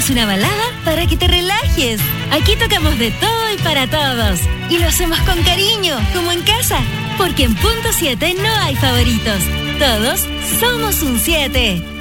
es una balada para que te relajes. Aquí tocamos de todo y para todos. Y lo hacemos con cariño, como en casa. Porque en Punto 7 no hay favoritos. Todos somos un 7.